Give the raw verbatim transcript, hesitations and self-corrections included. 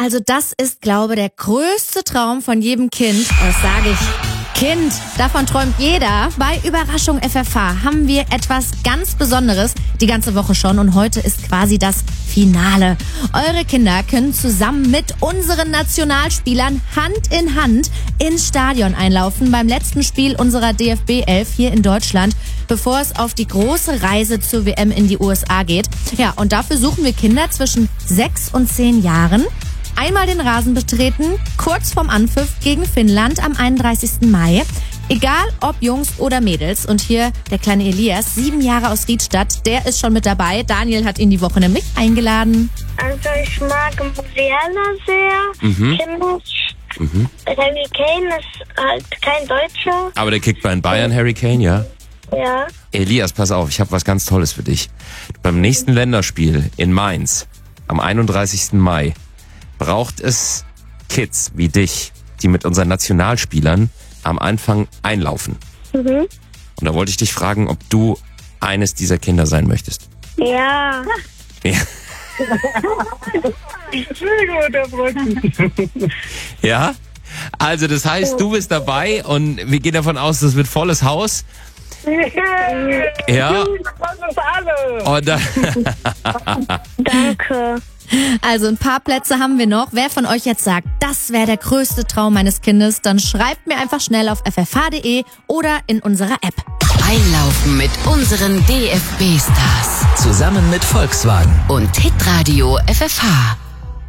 Also das ist, glaube ich, der größte Traum von jedem Kind. Was sage ich? Kind, davon träumt jeder. Bei Überraschung F F H haben wir etwas ganz Besonderes die ganze Woche schon und heute ist quasi das Finale. Eure Kinder können zusammen mit unseren Nationalspielern Hand in Hand ins Stadion einlaufen beim letzten Spiel unserer D F B elf hier in Deutschland, bevor es auf die große Reise zur W M in die U S A geht. Ja, und dafür suchen wir Kinder zwischen sechs und zehn Jahren. Einmal den Rasen betreten, kurz vorm Anpfiff gegen Finnland am einunddreißigsten Mai. Egal ob Jungs oder Mädels. Und hier der kleine Elias, sieben Jahre aus Riedstadt, der ist schon mit dabei. Daniel hat ihn die Woche nämlich eingeladen. Also ich mag Musiala sehr. Mhm. Kimmich. Mhm. Harry Kane ist halt kein Deutscher. Aber der kickt bei den Bayern, Harry Kane, ja? Ja. Elias, pass auf, ich habe was ganz Tolles für dich. Beim nächsten Länderspiel in Mainz am einunddreißigsten Mai braucht es Kids wie dich, die mit unseren Nationalspielern am Anfang einlaufen. Mhm. Und da wollte ich dich fragen, ob du eines dieser Kinder sein möchtest. Ja. Ja. Ja? Also das heißt, du bist dabei und wir gehen davon aus, das wird volles Haus. Ja. Und dann Danke. Also ein paar Plätze haben wir noch. Wer von euch jetzt sagt, das wäre der größte Traum meines Kindes, dann schreibt mir einfach schnell auf f f h punkt d e oder in unserer App. Einlaufen mit unseren D F B-Stars Zusammen mit Volkswagen. und Hitradio F F H.